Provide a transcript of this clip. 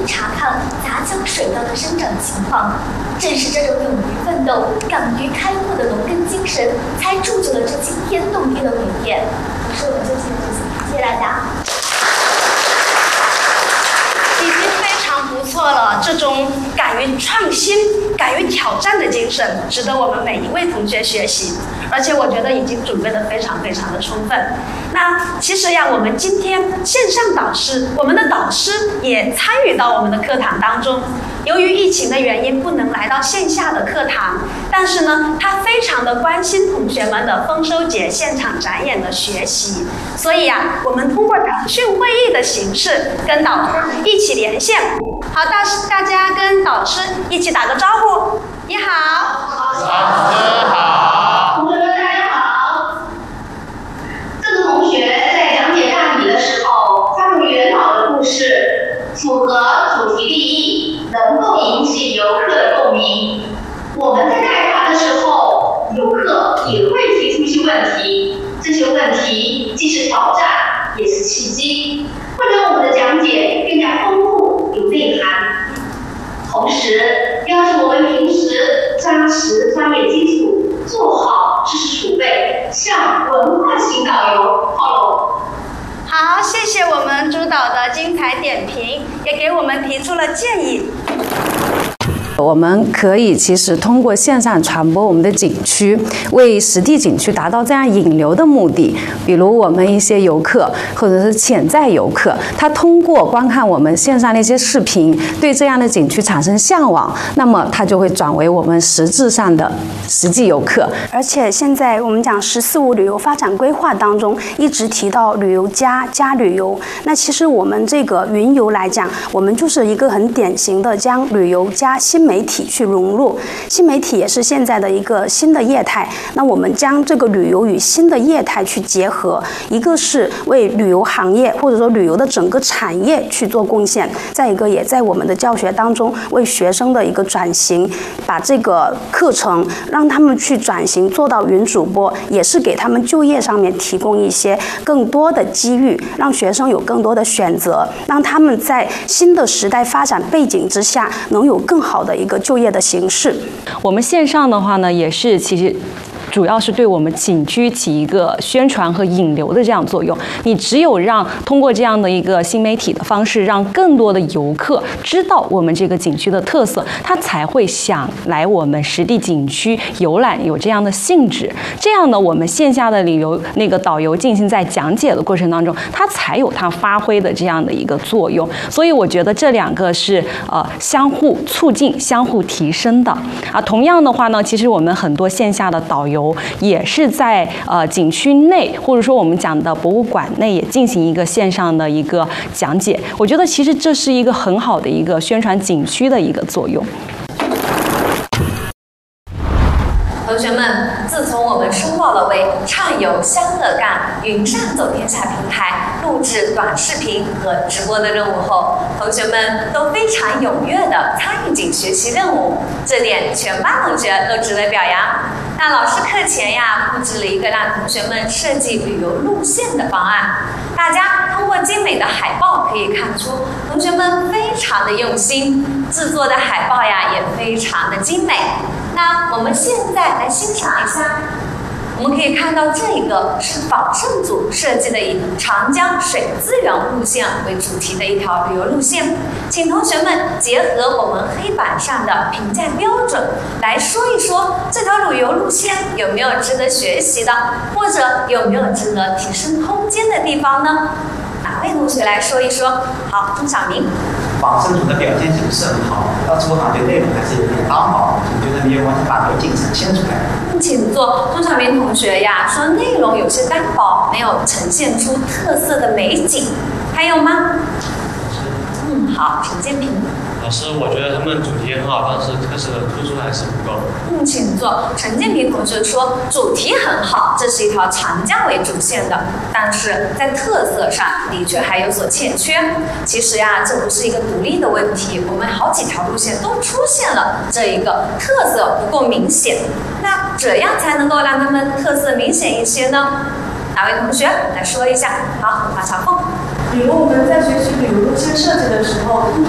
查看杂交水稻的生长情况。正是这种勇于奋斗、敢于开拓的农耕精神，才铸就了这惊天动地的伟业。以上我们就先这些，谢谢大家。 已经非常不错了，这种敢于创新、敢于挑战的精神，值得我们每一位同学学习。而且我觉得已经准备得非常非常的充分。那其实呀，我们今天线上导师，我们的导师也参与到我们的课堂当中。由于疫情的原因，不能来到线下的课堂，但是呢，他非常的关心同学们的丰收节现场展演的学习，所以呀，我们通过腾讯会议的形式跟导师一起连线。好，大家跟导师一起打个招呼。你好， 老师好， 同学们大家好。这个同学在讲解大米的时候，发挥原脑的故事，符合主题立意，能够引起游客的共鸣。我们在带他的时候，游客也会提出一些问题，这些问题既是挑战，也是契机，会让我们的讲解更加丰富有内涵。同时，要是我们平时扎实专业基础，做好知识储备，向文化型导游靠拢。 好，谢谢我们朱导的精彩点评，也给我们提出了建议。 我们可以其实通过线上传播我们的景区，为实地景区达到这样引流的目的。比如我们一些游客或者是潜在游客，他通过观看我们线上的一些视频，对这样的景区产生向往，那么他就会转为我们实质上的实际游客。 而且现在我们讲“14五”旅游发展规划当中一直提到旅游加旅游，那其实我们这个云游来讲，我们就是一个很典型的将旅游加新媒体去融入，新媒体也是现在的一个新的业态。那我们将这个旅游与新的业态去结合，一个是为旅游行业或者说旅游的整个产业去做贡献，再一个也在我们的教学当中为学生的一个转型，把这个课程让他们去转型做到云主播，也是给他们就业上面提供一些更多的机遇，让学生有更多的选择，让他们在新的时代发展背景之下能有更好的一个就业的形式。 我们线上的话呢，也是其实主要是对我们景区起一个宣传和引流的这样作用。你只有让通过这样的一个新媒体的方式，让更多的游客知道我们这个景区的特色，他才会想来我们实地景区游览，有这样的兴致。这样呢，我们线下的旅游那个导游进行在讲解的过程当中，他才有他发挥的这样的一个作用。所以我觉得这两个是相互促进、相互提升的啊。同样的话呢，其实我们很多线下的导游也是在景区内，或者说我们讲的博物馆内也进行一个线上的一个讲解。我觉得其实这是一个很好的一个宣传景区的一个作用。 同学们，自从我们申报了为畅游香乐干云上走天下平台录制短视频和直播的任务后，同学们都非常踊跃地参与进学习任务，这点全班同学都值得表扬。那老师课前呀，布置了一个让同学们设计旅游路线的方案。大家通过精美的海报可以看出，同学们非常的用心，制作的海报呀也非常的精美。那我们现在来欣赏一下，我们可以看到这个是保盛组设计的以长江水资源路线为主题的一条旅游路线，请同学们结合我们黑板上的评价标准来说一说这条旅游路线有没有值得学习的，或者有没有值得提升空间的地方呢？哪位同学来说一说？好，钟晓明。 保盛组的表现形式很好，到初好像内容还是有点单薄，我觉得没有完全把逻辑呈现出来。 请坐。钟晓明同学呀，说内容有些单薄，没有呈现出特色的美景，还有吗？好，陈建平。 老师，我觉得他们主题很好，但是特色的突出还是不够。 请坐。陈建平同学说，主题很好，这是一条长江为主线的，但是在特色上的确还有所欠缺。其实呀，这不是一个独立的问题，我们好几条路线都出现了这一个特色不够明显。那怎样才能够让他们特色明显一些呢？哪位同学来说一下？好，马长凤。 比如我们在学习旅游路线设计的时候，